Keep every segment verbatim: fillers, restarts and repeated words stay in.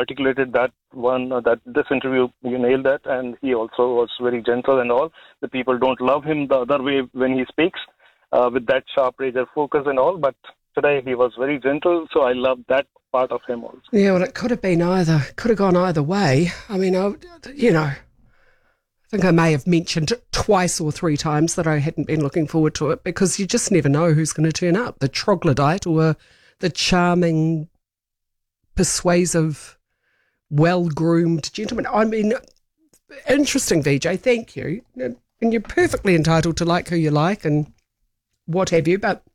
articulated that one, uh, that this interview, you nailed that, and he also was very gentle and all. The people don't love him the other way when he speaks, uh, with that sharp razor focus and all, but today he was very gentle, so I love that part of him also. Yeah, well, it could have been either, could have gone either way. I mean, I, you know, I think I may have mentioned twice or three times that I hadn't been looking forward to it, because you just never know who's going to turn up, the troglodyte or the charming, persuasive, well-groomed gentleman. I mean, interesting, V J, thank you. And you're perfectly entitled to like who you like and what have you, but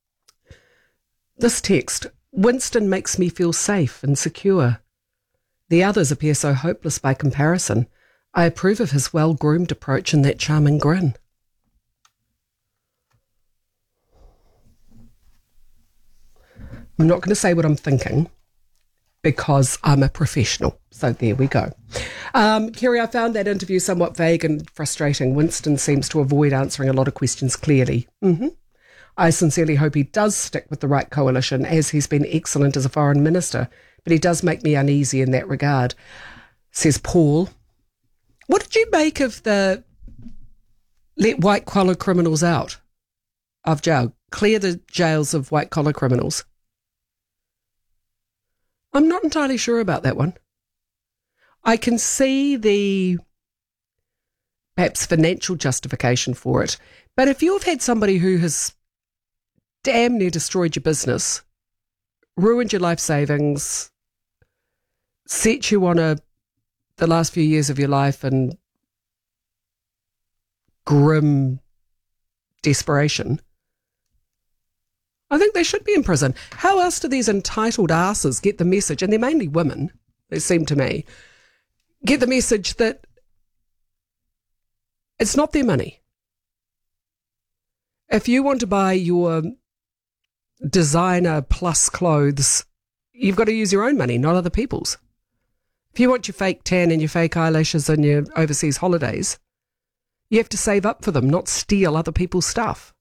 this text, Winston makes me feel safe and secure. The others appear so hopeless by comparison. I approve of his well-groomed approach and that charming grin. I'm not going to say what I'm thinking because I'm a professional. So there we go. Um, Kerry, I found that interview somewhat vague and frustrating. Winston seems to avoid answering a lot of questions clearly. Mm-hmm. I sincerely hope he does stick with the right coalition, as he's been excellent as a foreign minister, but he does make me uneasy in that regard, says Paul. What did you make of the let white-collar criminals out of jail, clear the jails of white-collar criminals? I'm not entirely sure about that one. I can see the perhaps financial justification for it, but if you've had somebody who has damn near destroyed your business, ruined your life savings, set you on a the last few years of your life in grim desperation, I think they should be in prison. How else do these entitled asses get the message, and they're mainly women, it seemed to me, get the message that it's not their money. If you want to buy your designer plus clothes, you've got to use your own money, not other people's. If you want your fake tan and your fake eyelashes and your overseas holidays, you have to save up for them, not steal other people's stuff.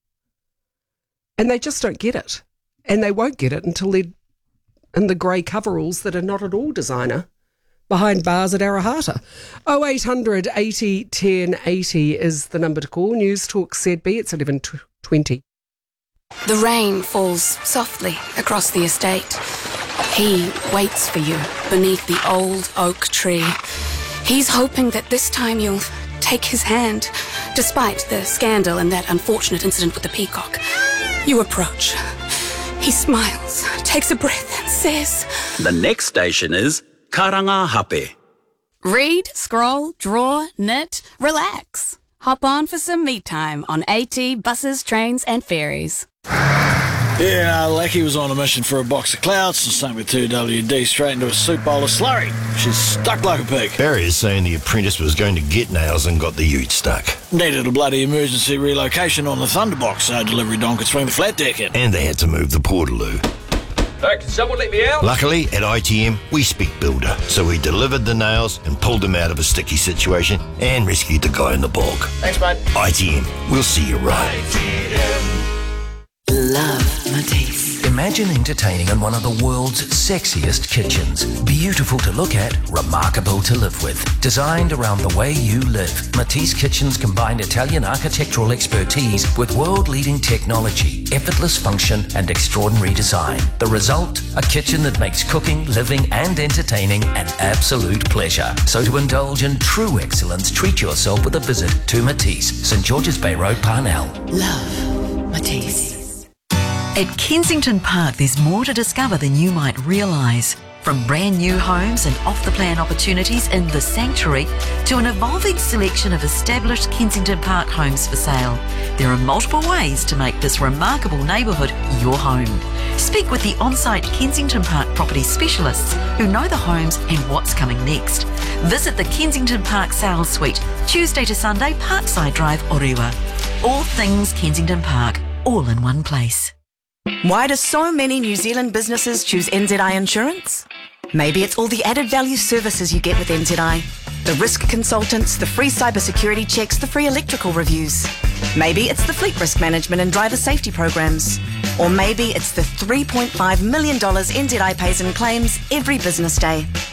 And they just don't get it. And they won't get it until they're in the grey coveralls that are not at all designer behind bars at Arahata. oh eight hundred eighty ten eighty is the number to call. News Talk Z B, it's eleven twenty. The rain falls softly across the estate. He waits for you beneath the old oak tree. He's hoping that this time you'll take his hand, despite the scandal and that unfortunate incident with the peacock. You approach. He smiles, takes a breath, and says, The next station is Karangahape. Read, scroll, draw, knit, relax. Hop on for some me time on AT buses, trains, and ferries. Yeah, Lecky was on a mission for a box of clouds and sunk with two W D straight into a soup bowl of slurry. She's stuck like a pig. Barry is saying the apprentice was going to get nails and got the ute stuck. Needed a bloody emergency relocation on the Thunderbox so delivery don could swing the flat deck in. And they had to move the portaloo. Hey, can someone let me out? Luckily, at I T M, we speak builder, so we delivered the nails and pulled him out of a sticky situation and rescued the guy in the bog. Thanks, mate. I T M, we'll see you right. I T M. Love Matisse. Imagine entertaining in one of the world's sexiest kitchens. Beautiful to look at, remarkable to live with. Designed around the way you live, Matisse Kitchens combine Italian architectural expertise with world-leading technology, effortless function and extraordinary design. The result? A kitchen that makes cooking, living and entertaining an absolute pleasure. So to indulge in true excellence, treat yourself with a visit to Matisse, St George's Bay Road, Parnell. Love Matisse. At Kensington Park, there's more to discover than you might realise. From brand new homes and off-the-plan opportunities in the Sanctuary to an evolving selection of established Kensington Park homes for sale, there are multiple ways to make this remarkable neighbourhood your home. Speak with the on-site Kensington Park property specialists who know the homes and what's coming next. Visit the Kensington Park Sales Suite, Tuesday to Sunday, Parkside Drive, Orewa. All things Kensington Park, all in one place. Why do so many New Zealand businesses choose N Z I Insurance? Maybe it's all the added value services you get with N Z I. The risk consultants, the free cybersecurity checks, the free electrical reviews. Maybe it's the fleet risk management and driver safety programs. Or maybe it's the three point five million dollars N Z I pays in claims every business day.